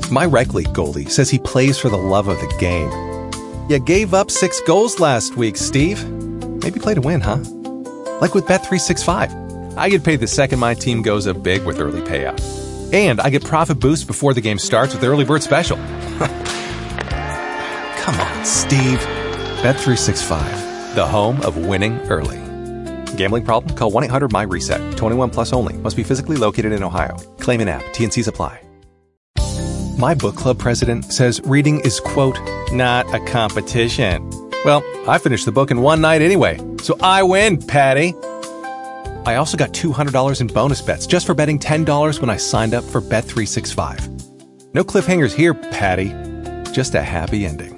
My rec league goalie says he plays for the love of the game. You gave up 6 goals last week, Steve. Maybe play to win, huh? Like with Bet365. I get paid the second my team goes up big with early payout. And I get profit boosts before the game starts with Early Bird Special. Come on, Steve. Bet365, the home of winning early. Gambling problem? Call 1-800-MY-RESET. 21 plus only. Must be physically located in Ohio. Claim an app. T&Cs apply. My book club president says reading is, quote, not a competition. Well, I finished the book in one night anyway, so I win, Patty. I also got $200 in bonus bets just for betting $10 when I signed up for Bet365. No cliffhangers here, Patty. Just a happy ending.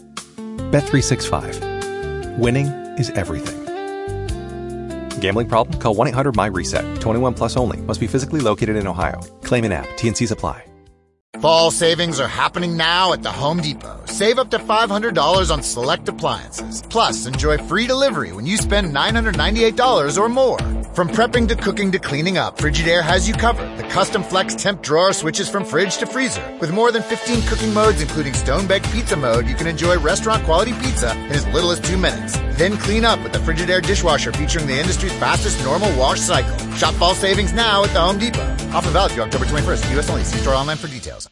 Bet365. Winning is everything. Gambling problem? Call 1-800-MY-RESET. 21 plus only. Must be physically located in Ohio. Claim an app. T&Cs apply. Fall savings are happening now at the Home Depot. Save up to $500 on select appliances. Plus, enjoy free delivery when you spend $998 or more. From prepping to cooking to cleaning up, Frigidaire has you covered. The custom flex temp drawer switches from fridge to freezer. With more than 15 cooking modes, including stone-baked pizza mode, you can enjoy restaurant-quality pizza in as little as 2 minutes. Then clean up with the Frigidaire dishwasher featuring the industry's fastest normal wash cycle. Shop fall savings now at the Home Depot. Offer valid through October 21st. U.S. only. See store online for details.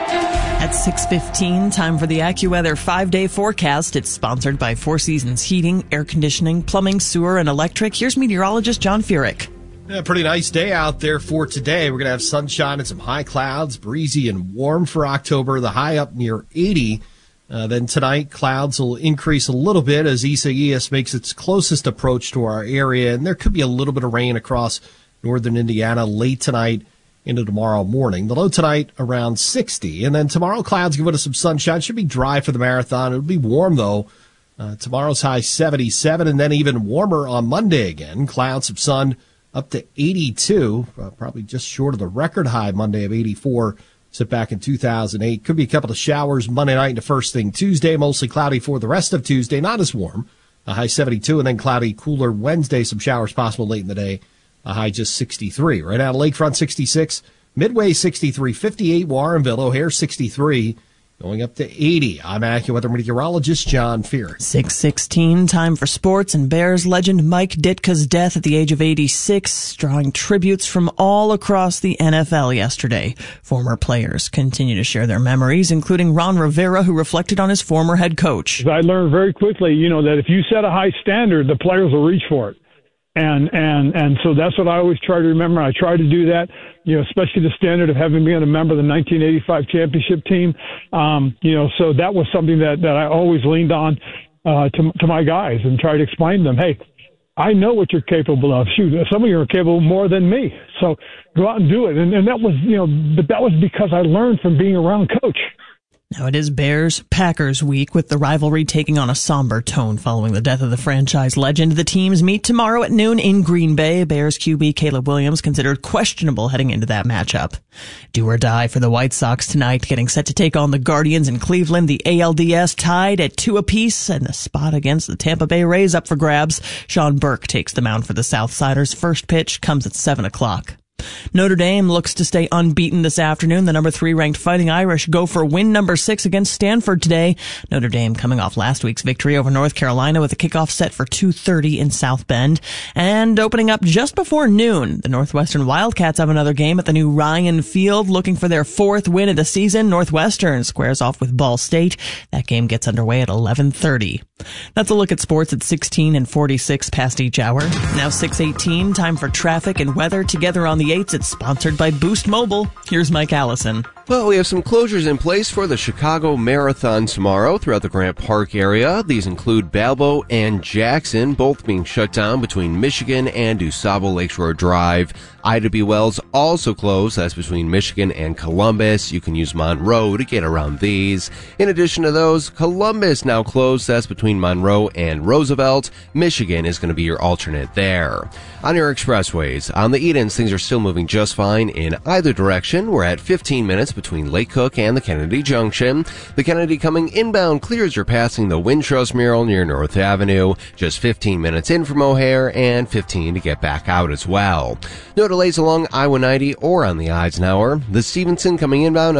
At 6:15, time for the AccuWeather 5-day forecast. It's sponsored by Four Seasons Heating, Air Conditioning, Plumbing, Sewer, and Electric. Here's meteorologist John Furyk. Yeah, pretty nice day out there for today. We're going to have sunshine and some high clouds, breezy and warm for October. The high up near 80. Then tonight, clouds will increase a little bit as Isaias makes its closest approach to our area, and there could be a little bit of rain across northern Indiana late tonight into tomorrow morning. The low tonight around 60. And then tomorrow, clouds give us some sunshine. Should be dry for the marathon. It'll be warm, though. Tomorrow's high 77, and then even warmer on Monday again. Clouds of sun up to 82, probably just short of the record high Monday of 84 set back in 2008. Could be a couple of showers Monday night into first thing Tuesday. Mostly cloudy for the rest of Tuesday. Not as warm. A high 72, and then cloudy, cooler Wednesday. Some showers possible late in the day. A high just 63. Right out of Lakefront 66, Midway 63, 58 Warrenville, O'Hare 63, going up to 80. I'm AccuWeather meteorologist John Furyk. 6:16, time for sports, and Bears legend Mike Ditka's death at the age of 86, drawing tributes from all across the NFL yesterday. Former players continue to share their memories, including Ron Rivera, who reflected on his former head coach. I learned very quickly, that if you set a high standard, the players will reach for it. And so that's what I always try to remember. I try to do that, especially the standard of having been a member of the 1985 championship team. So that was something that I always leaned on, to my guys and tried to explain to them, hey, I know what you're capable of. Shoot, some of you are capable more than me. So go out and do it. And that was, but that was because I learned from being around Coach. Now it is Bears-Packers week, with the rivalry taking on a somber tone following the death of the franchise legend. The teams meet tomorrow at noon in Green Bay. Bears QB Caleb Williams considered questionable heading into that matchup. Do or die for the White Sox tonight, getting set to take on the Guardians in Cleveland. The ALDS tied at 2 apiece, and the spot against the Tampa Bay Rays up for grabs. Sean Burke takes the mound for the Southsiders. First pitch comes at 7 o'clock. Notre Dame looks to stay unbeaten this afternoon. The number 3 ranked Fighting Irish go for win number 6 against Stanford today. Notre Dame coming off last week's victory over North Carolina with a kickoff set for 2:30 in South Bend. And opening up just before noon, the Northwestern Wildcats have another game at the new Ryan Field, looking for their 4th win of the season. Northwestern squares off with Ball State. That game gets underway at 11:30. That's a look at sports at 16 and 46 past each hour. Now 6:18, time for traffic and weather together on the 8s. It's sponsored by Boost Mobile. Here's Mike Allison. Well, we have some closures in place for the Chicago Marathon tomorrow throughout the Grant Park area. These include Balbo and Jackson, both being shut down between Michigan and DuSable Lakeshore Drive. Ida B. Wells also closed. That's between Michigan and Columbus. You can use Monroe to get around these. In addition to those, Columbus now closed. That's between Monroe and Roosevelt. Michigan is going to be your alternate there. On your expressways, on the Edens, things are still moving just fine in either direction. We're at 15 minutes between Lake Cook and the Kennedy Junction. The Kennedy coming inbound clear as you're passing the Wintrust mural near North Avenue. Just 15 minutes in from O'Hare and 15 to get back out as well. No delays along I-190 or on the Eisenhower. The Stevenson coming inbound